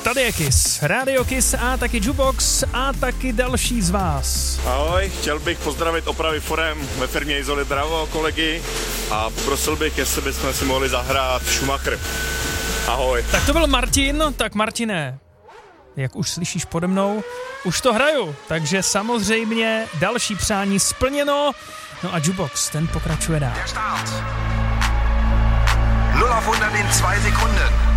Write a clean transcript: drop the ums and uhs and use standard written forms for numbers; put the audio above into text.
Tady je Kiss, Radio Kiss a taky Jukebox a taky další z vás. Ahoj, chtěl bych pozdravit opravy forem ve firmě Izolit Bravo kolegy a prosil bych, jestli bychom si mohli zahrát Schumacher. Ahoj. Tak to byl Martin, tak Martine, jak už slyšíš pode mnou, už to hraju, takže samozřejmě další přání splněno. No a Jukebox, ten pokračuje dál. Der Start. 0 auf 100 in 2 Sekunden.